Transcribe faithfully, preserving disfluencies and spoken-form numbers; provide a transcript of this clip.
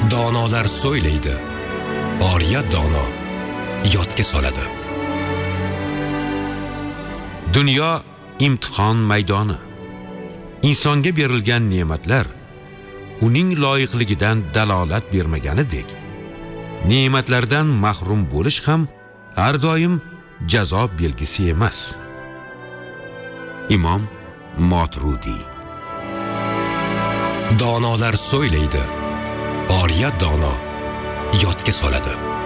Donolar so'ylaydi, oriya dono yodga soladi. Dunyo imtihon maydoni. Insonga berilgan ne'matlar uning loyiqligidan dalolat bermaganidek, ne'matlardan mahrum bo'lish ham har doim jazo belgisi emas. Imom Moturudi. Donolar so'ylaydi, oriya dono yodga soladi.